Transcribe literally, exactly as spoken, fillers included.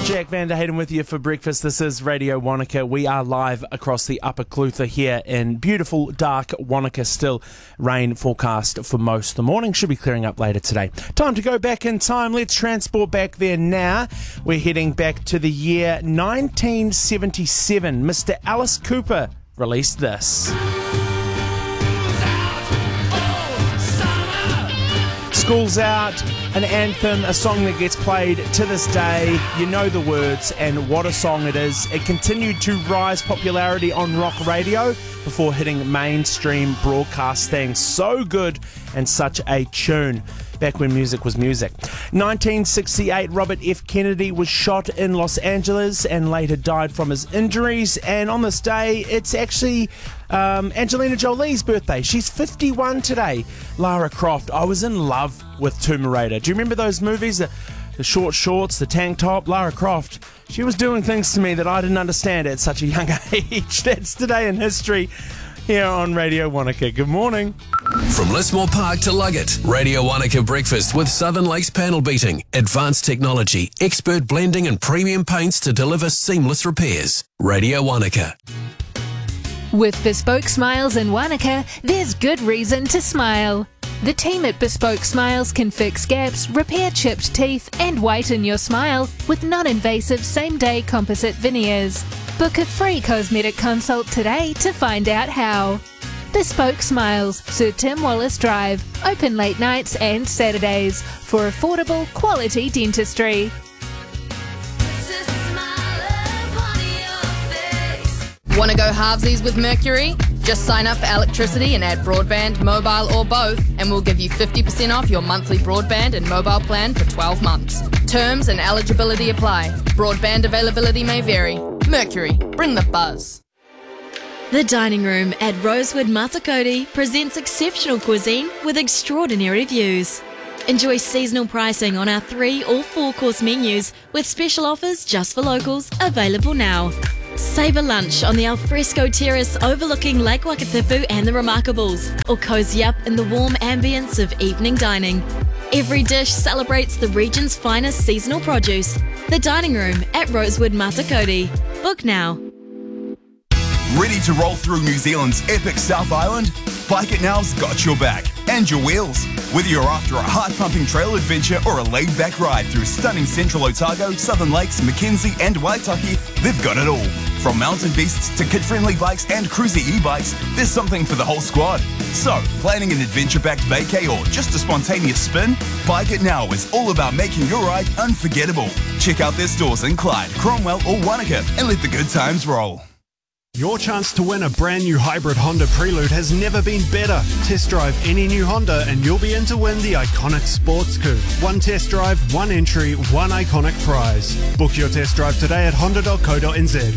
Jack Van der Hayden with you for breakfast. This is Radio Wanaka. We are live across the Upper Clutha here in beautiful, dark Wanaka still. Rain forecast for most of the morning. Should be clearing up later today. Time to go back in time. Let's transport back there now. We're heading back to the year nineteen seventy-seven. Mister Alice Cooper released this. School's Out, an anthem, a song that gets played to this day. You know the words, and what a song it is. It continued to rise popularity on rock radio before hitting mainstream broadcasting. So good and such a tune. Back when music was music. nineteen sixty-eight, Robert F. Kennedy was shot in Los Angeles and later died from his injuries. And on this day, it's actually um, Angelina Jolie's birthday. She's fifty-one today. Lara Croft. I was in love with Tomb Raider. Do you remember those movies? The, the short shorts, the tank top. Lara Croft. She was doing things to me that I didn't understand at such a young age. That's Today in History here on Radio Wanaka. Good morning. From Lismore Park to Luggett, Radio Wanaka Breakfast with Southern Lakes Panel Beating. Advanced technology, expert blending and premium paints to deliver seamless repairs. Radio Wanaka. With Bespoke Smiles in Wanaka, there's good reason to smile. The team at Bespoke Smiles can fix gaps, repair chipped teeth and whiten your smile with non-invasive same-day composite veneers. Book a free cosmetic consult today to find out how. Bespoke Smiles, Sir Tim Wallace Drive, open late nights and Saturdays for affordable quality dentistry. Want to go halvesies with Mercury? Just sign up for electricity and add broadband, mobile or both, and we'll give you fifty percent off your monthly broadband and mobile plan for twelve months. Terms and eligibility apply. Broadband availability may vary. Mercury, bring the buzz. The Dining Room at Rosewood Matakoti presents exceptional cuisine with extraordinary views. Enjoy seasonal pricing on our three or four course menus with special offers just for locals available now. Savour lunch on the alfresco terrace overlooking Lake Wakatipu and the Remarkables, or cosy up in the warm ambience of evening dining. Every dish celebrates the region's finest seasonal produce. The Dining Room at Rosewood Matakoti. Book now. Ready to roll through New Zealand's epic South Island? Bike It Now's got your back and your wheels. Whether you're after a heart-pumping trail adventure or a laid-back ride through stunning Central Otago, Southern Lakes, Mackenzie and Waitaki, they've got it all. From mountain beasts to kid-friendly bikes and cruiser e-bikes, there's something for the whole squad. So, planning an adventure-backed vacay or just a spontaneous spin? Bike It Now is all about making your ride unforgettable. Check out their stores in Clyde, Cromwell or Wanaka and let the good times roll. Your chance to win a brand new hybrid Honda Prelude has never been better. Test drive any new Honda and you'll be in to win the iconic sports coupe. One test drive, one entry, one iconic prize. Book your test drive today at honda dot co dot n z.